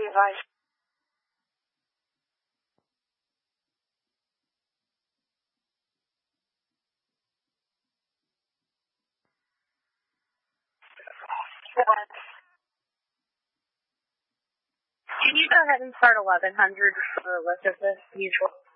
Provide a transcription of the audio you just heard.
advised. Can you go ahead and start 1100 for the rest of this mutual?